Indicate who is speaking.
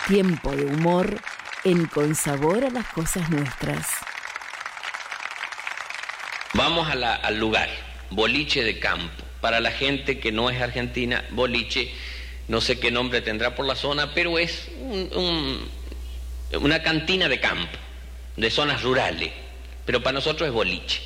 Speaker 1: Tiempo de humor en Con Sabor a las Cosas Nuestras.
Speaker 2: Vamos al lugar, boliche de campo. Para la gente que no es argentina, boliche, no sé qué nombre tendrá por la zona, pero es una cantina de campo, de zonas rurales, pero para nosotros es boliche.